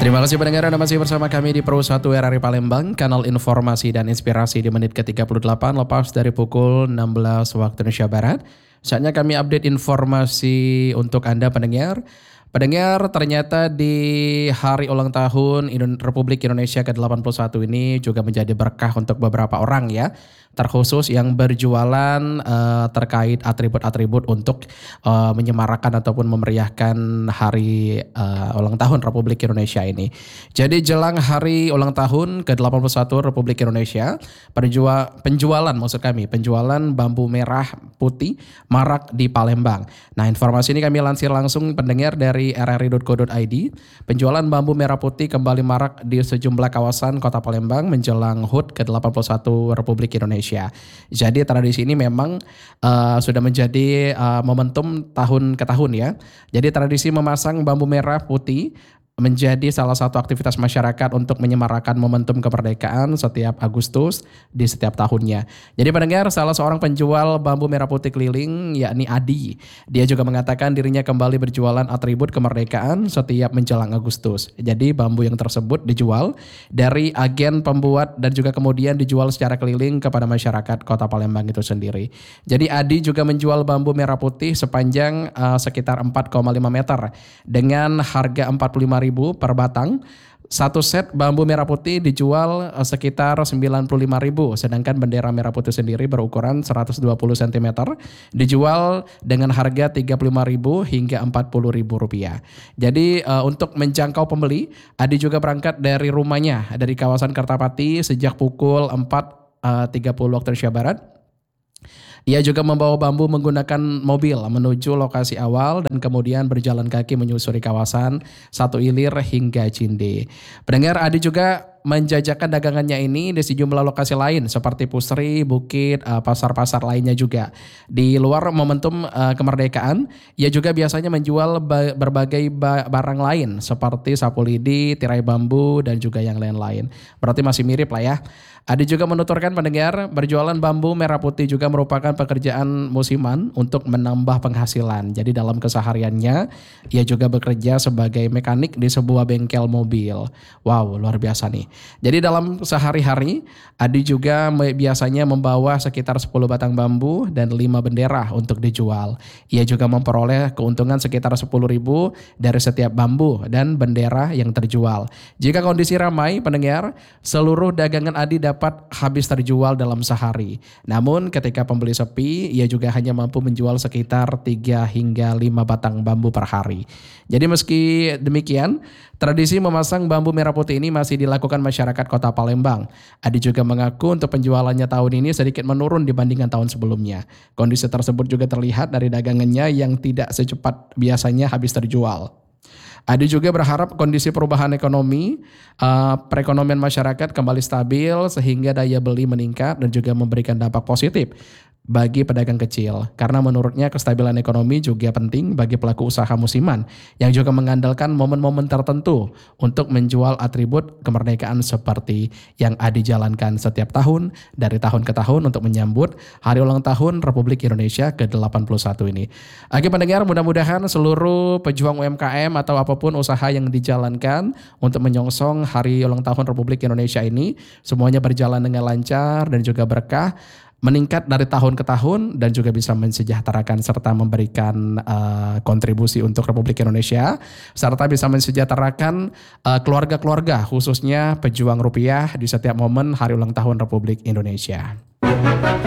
Terima kasih pendengar Anda masih bersama kami di Pro 1 RRI Palembang, kanal informasi dan inspirasi di menit ke-38 lepas dari pukul 16 waktu Indonesia Barat. Saatnya kami update informasi untuk Anda pendengar. Pendengar, ternyata di hari ulang tahun Republik Indonesia ke-81 ini juga menjadi berkah untuk beberapa orang ya. Terkhusus yang berjualan terkait atribut-atribut untuk menyemarakan ataupun memeriahkan hari ulang tahun Republik Indonesia ini. Jadi jelang hari ulang tahun ke-81 Republik Indonesia, penjualan bambu merah putih marak di Palembang. Nah, informasi ini kami lansir langsung pendengar dari rri.co.id. Penjualan bambu merah putih kembali marak di sejumlah kawasan Kota Palembang menjelang HUT ke-81 Republik Indonesia. Jadi tradisi ini memang sudah menjadi momentum tahun ke tahun ya. Jadi tradisi memasang bambu merah putih menjadi salah satu aktivitas masyarakat untuk menyemarakan momentum kemerdekaan setiap Agustus di setiap tahunnya. Jadi pendengar, salah seorang penjual bambu merah putih keliling yakni Adi. Dia juga mengatakan dirinya kembali berjualan atribut kemerdekaan setiap menjelang Agustus. Jadi bambu yang tersebut dijual dari agen pembuat dan juga kemudian dijual secara keliling kepada masyarakat Kota Palembang itu sendiri. Jadi Adi juga menjual bambu merah putih sepanjang sekitar 4,5 meter dengan harga 45.000 per batang. Satu set bambu merah putih dijual sekitar 95.000, sedangkan bendera merah putih sendiri berukuran 120 cm dijual dengan harga 35.000 hingga 40.000 rupiah. Jadi untuk menjangkau pembeli, Adi juga berangkat dari rumahnya dari kawasan Kertapati sejak pukul 4.30 waktu Indonesia Barat. Ia juga membawa bambu menggunakan mobil menuju lokasi awal dan kemudian berjalan kaki menyusuri kawasan Satu Ilir hingga Cinde. Pendengar, Adi juga menjajakan dagangannya ini di sejumlah lokasi lain seperti Pusri, Bukit, pasar-pasar lainnya juga. Di luar momentum kemerdekaan, ia juga biasanya menjual berbagai barang lain seperti sapu lidi, tirai bambu, dan juga yang lain-lain. Berarti masih mirip lah ya. Adi juga menuturkan pendengar, berjualan bambu merah putih juga merupakan pekerjaan musiman untuk menambah penghasilan. Jadi dalam kesehariannya, ia juga bekerja sebagai mekanik di sebuah bengkel mobil. Wow, luar biasa nih. Jadi dalam sehari-hari, Adi juga biasanya membawa sekitar 10 batang bambu dan 5 bendera untuk dijual. Ia juga memperoleh keuntungan sekitar 10.000 dari setiap bambu dan bendera yang terjual. Jika kondisi ramai, pendengar, seluruh dagangan Adi dapat habis terjual dalam sehari. Namun ketika pembeli sepi, ia juga hanya mampu menjual sekitar 3 hingga 5 batang bambu per hari. Jadi meski demikian, tradisi memasang bambu merah putih ini masih dilakukan masyarakat Kota Palembang. Adi juga mengaku untuk penjualannya tahun ini sedikit menurun dibandingkan tahun sebelumnya. Kondisi tersebut juga terlihat dari dagangannya yang tidak secepat biasanya habis terjual. Adi juga berharap kondisi perubahan ekonomi, perekonomian masyarakat kembali stabil sehingga daya beli meningkat dan juga memberikan dampak positif bagi pedagang kecil. Karena menurutnya kestabilan ekonomi juga penting bagi pelaku usaha musiman yang juga mengandalkan momen-momen tertentu untuk menjual atribut kemerdekaan seperti yang Adi jalankan setiap tahun dari tahun ke tahun untuk menyambut hari ulang tahun Republik Indonesia ke-81 ini. Oke pendengar, mudah-mudahan seluruh pejuang UMKM atau apapun usaha yang dijalankan untuk menyongsong hari ulang tahun Republik Indonesia ini semuanya berjalan dengan lancar dan juga berkah, meningkat dari tahun ke tahun dan juga bisa mensejahterakan serta memberikan kontribusi untuk Republik Indonesia serta bisa mensejahterakan keluarga-keluarga khususnya pejuang rupiah di setiap momen hari ulang tahun Republik Indonesia.